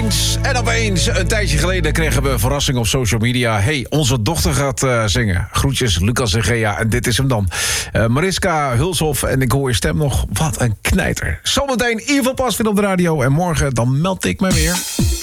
opeens, een tijdje geleden kregen we een verrassing op social media. Hey, onze dochter gaat zingen. Groetjes, Lucas en Gea. En dit is hem dan. Mariska Hulshoff. En ik hoor je stem nog. Wat een knijter. Zometeen Ivo Pasveer op de radio. En morgen dan meld ik me weer.